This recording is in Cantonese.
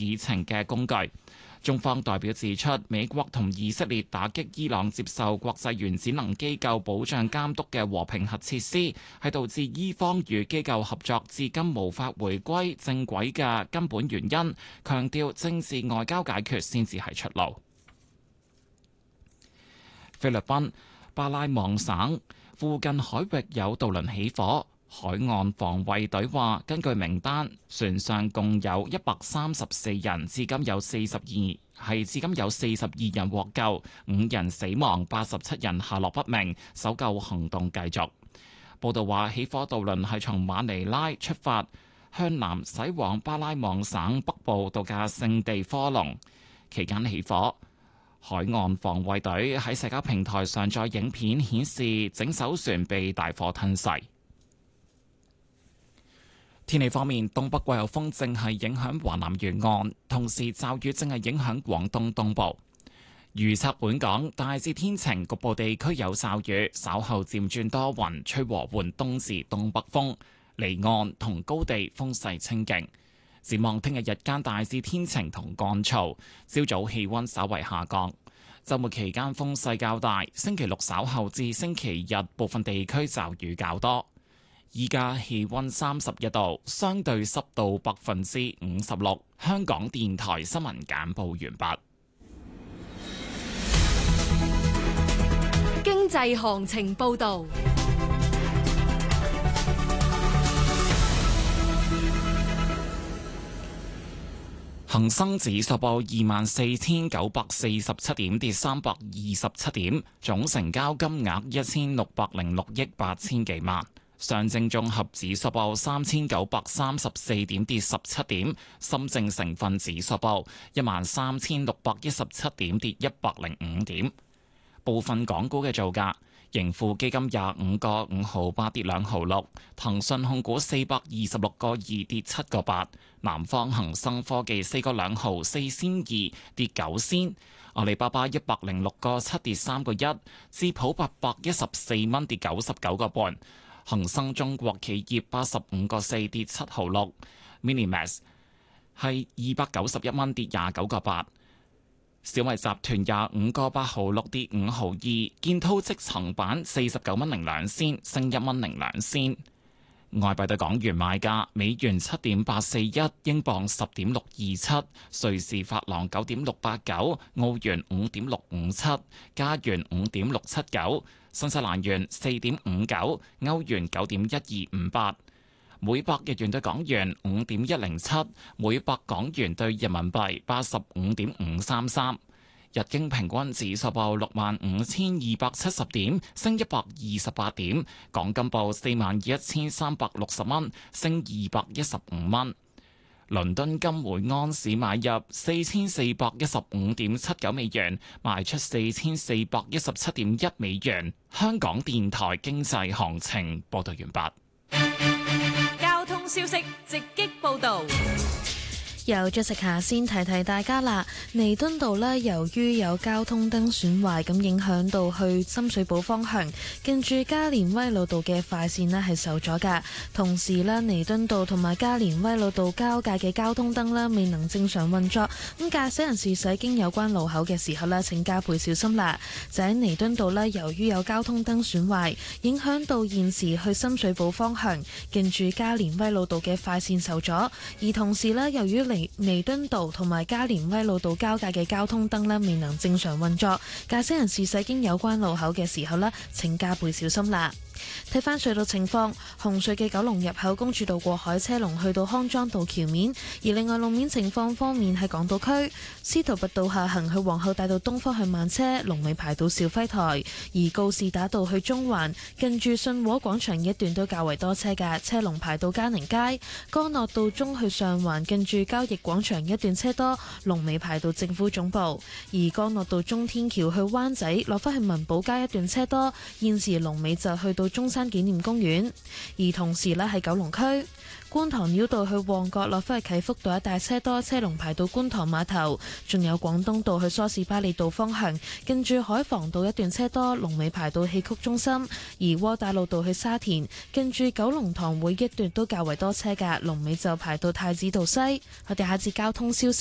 議程嘅工具。中方代表指出，美國同以色列打擊伊朗接受國際原子能機構保障監督嘅和平核設施，係導致伊方與機構合作至今無法回歸正軌嘅根本原因，強調政治外交解決先至係出路。菲律賓巴拉望省附近海域有渡輪起火。海岸防衛隊話，根據名單，船上共有134人，至今有42人獲救，5人死亡，87人下落不明，搜救行動繼續。報道話，起火渡輪係從馬尼拉出發，向南駛往巴拉望省北部度假勝地科隆，期間起火。海岸防衛隊喺社交平台上載影片，顯示整艘船被大火吞噬。天氣方面，東北季候風正係影響華南沿岸，同時驟雨正係影響廣東東部。預測本港大致天晴，局部地區有驟雨，稍後漸轉多雲，吹和緩東至東北風，離岸同高地風勢清勁。展望聽日日間大致天晴同乾燥，朝早氣溫稍為下降。週末期間風勢較大，星期六稍後至星期日部分地區驟雨較多。依家氣溫31度，相對濕度56%。香港電台新聞簡報完畢。 經濟行情報道。 恒生指數報24,947點，跌327點，總成交金額1606億8千幾萬。上證綜合指數報3934點，跌17點。深證成分指數報13617點，跌105點。部分港股嘅造價：盈富基金25個5毫8，跌2毫6；騰訊控股426個2，跌7個8；南方恒生科技4個2毫4仙2，跌9仙；阿里巴巴106個7，跌3個1；智普814蚊，跌99個半；恒生中國企業85個4，跌7毫6； Minimax 係291蚊，跌29個8；小米集團25個8毫6，跌5毫2；建滔積層板49蚊零2仙，升1蚊零2仙。外幣對港元買價：美元7.841，英鎊10.627，瑞士法郎9.689，澳元5.657，加元5.679，新西蘭元4.59，歐元9.1258，每百日元對港元5.107，每百港元對人民幣85.533。日經平均指數報65,270點，升128點。港金報41,360蚊，升215蚊。倫敦金每盎司買入4415.79美元，賣出4417.1美元。香港電台經濟行情報道完畢。 交通消息直擊報道。 由Jessica先提提大家啦，彌敦道呢，由於有交通燈損壞，咁影響到去深水埗方向，近住加連威老道嘅快線呢係受阻噶。同時呢，彌敦道同埋加連威老道交界嘅交通燈呢未能正常運作，咁駕駛人士駛經有關路口嘅時候呢，請加倍小心啦。就喺彌敦道呢，由於有交通燈損壞，影響到現時去深水埗方向，近住加連威老道嘅快線受阻，而同時呢，由於彌敦道同埋加連威老道交界嘅交通燈呢未能正常運作，駕駛人士駛經有關路口嘅時候呢，請加倍小心啦。睇返隧道情況，紅隧嘅九龍入口公主道過海車龍去到康莊道橋面，而另外路面情況方面喺港島區司徒拔道下行去皇后大道東方向慢車，龍尾排到肇輝台；而告士打道去中環近住信和廣場一段都較為多車嘅，車龍排到嘉寧街；干諾道中去上環近住交易廣場一段車多，龍尾排到政府總部；而干諾道中天橋去灣仔落返去文寶街一段車多，現時龍尾就去到中山紀念公園。而同時呢，喺九龍區觀塘繞道去旺角落返去啟福道一帶車多，車龍排到觀塘碼頭；仲有廣東道去梳士巴利道方向近住海防道一段車多，龍尾排到戲曲中心；而窩打老道去沙田近住九龍塘會一段都較為多車㗎，龍尾就排到太子道西。我哋下節交通消息